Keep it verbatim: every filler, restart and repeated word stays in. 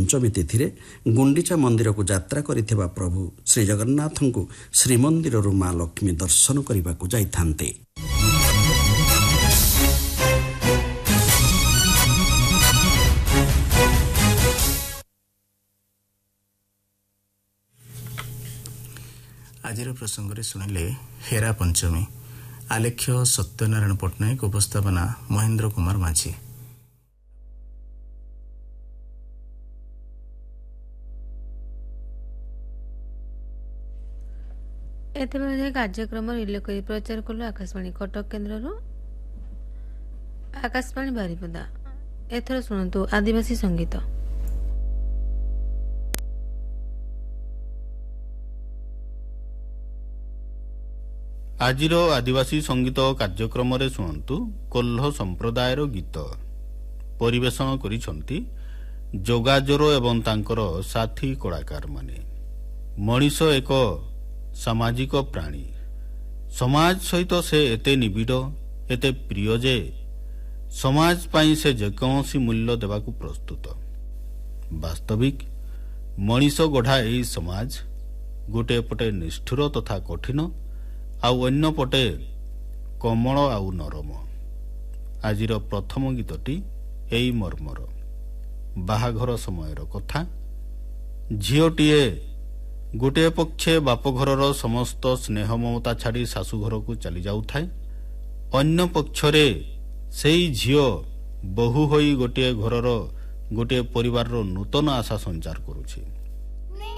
पंचमी तिथि गुंडीचा मंदिर को यात्रा करिथिबा प्रभु श्री जगन्नाथ को श्रीमंदिर मां लक्ष्मी दर्शन करने को जाइथान्ते। आज प्रसंग में शुणिले हेरा पंचमी। आलेख्य सत्यनारायण पट्टनायक, उपस्थापना महेंद्र कुमार माझी। एते कार्यक्रम रिले कर प्रचार कलु आकाशवाणी कटक केन्द्र आकाशवाणी बारिपदा। एथर शुणु आदिवासी संगीत। आजिर आदिवासी संगीत कार्यक्रम रे शुणु कोल्ह संप्रदायर गीत परिवेषण करिसंती जोगाजोर एवं तांकर साथी कलाकार माने। मनीष एक सामाजिक प्राणी। समाज सहित से एते निबिड़ एते प्रिय जे समाज पाई से जेकोसी मूल्य देवाकू प्रस्तुत। वास्तविक मनीष गढ़ा एही समाज गोटे पटे निष्ठुर तथा कठिन आउ अन्य पटे कोमल आउ नरम। आजिर प्रथम गीतटी एई मर्मर। बाहाघर समयर कथा। झीओटीए गोटे पक्षे बापघरर समस्त स्नेह ममता छाड़ी शाशुघर को चली जाउथाय। अन्य पक्षरे सेई झीओ बहु होई गोटे घरर गोटे परिवार नूतन आशा संचार करुछि।